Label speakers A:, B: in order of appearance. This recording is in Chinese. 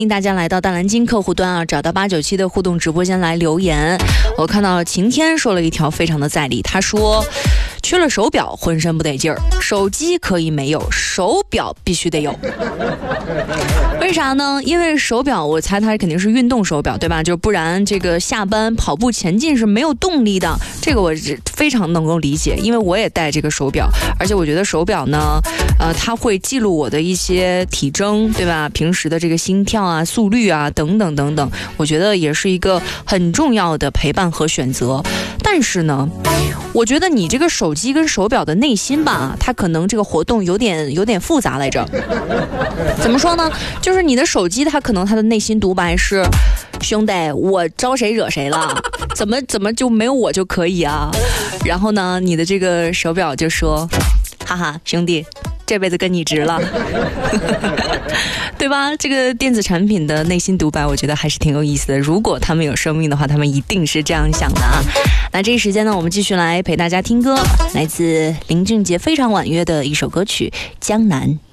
A: 欢迎大家来到大蓝鲸客户端啊，找到897的互动直播间来留言。我看到晴天说了一条非常的在理，他说缺了手表浑身不得劲儿，手机可以没有，手表必须得有。为啥呢？因为手表我猜它肯定是运动手表，对吧？就不然这个下班跑步前进是没有动力的，这个我非常能够理解，因为我也戴这个手表，而且我觉得手表呢它会记录我的一些体征，对吧？平时的这个心跳啊、速率啊等等等等，我觉得也是一个很重要的陪伴和选择。但是呢，我觉得你这个手机跟手表的内心吧，它可能这个活动有点复杂来着。怎么说呢？就是你的手机它可能它的内心独白是，兄弟，我招谁惹谁了？怎么就没有我就可以啊？然后呢，你的这个手表就说，哈哈，兄弟，这辈子跟你值了。对吧？这个电子产品的内心独白我觉得还是挺有意思的，如果他们有生命的话，他们一定是这样想的啊。那这一时间呢，我们继续来陪大家听歌，来自林俊杰非常婉约的一首歌曲《江南》。